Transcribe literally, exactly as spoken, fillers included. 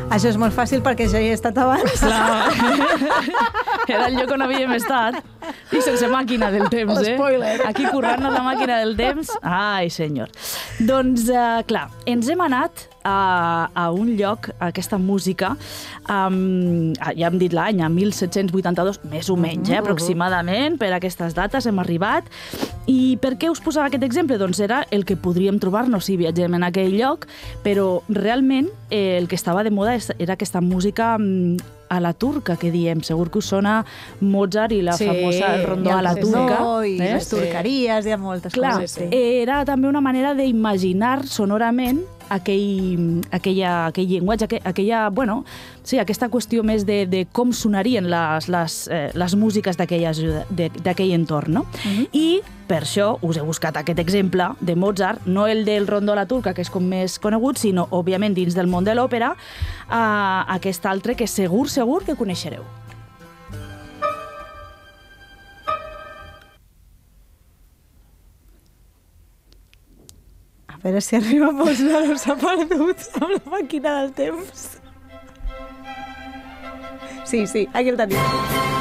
Això és molt fàcil perquè ja hi he estat abans. Clar. Era el lloc on havíem estat. I sense màquina del temps, eh? Spoiler. Aquí currant-nos la màquina del temps. Ai, senyor. Doncs, uh, clar, ens hem anat a, a un lloc, a aquesta música, um, ja hem dit l'any, a mil set-cents vuitanta-dos, més o menys, eh, aproximadament, per aquestes dates hem arribat. I per què us posava aquest exemple? Doncs era el que podríem trobar-nos si viatgem en aquell lloc, però realment eh, el que estava de moda era aquesta música a la turca, que diem. Segur que us sona Mozart i la Sí, famosa el rondó i el a la turca. rondó i eh? les turqueries, hi ha moltes Clar, coses. Sí. era també una manera d'imaginar sonorament aquell, aquella, aquell llenguatge, aqu aquella, bueno, sí, aquesta qüestió més de, de com sonarien les, les, eh, les músiques d'aquell entorn, no? Uh -huh. I per això us he buscat aquest exemple de Mozart, no el del rondó a la turca, que és com més conegut, sinó, òbviament, dins del món de l'òpera, eh, aquest altre que segur, segur que coneixereu. A veure si arriba a Mozart o s'ha perdut amb la màquina del temps. Sí, sí, aquí el tenim.